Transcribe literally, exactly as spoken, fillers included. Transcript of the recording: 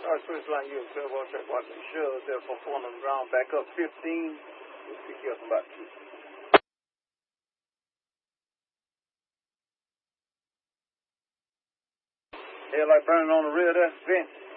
Alright, switch line, you and twelve on track, watching the show. There for four on the ground, back up fifteen. We'll pick you up in about two. Headlight burning on the rear there, Vince.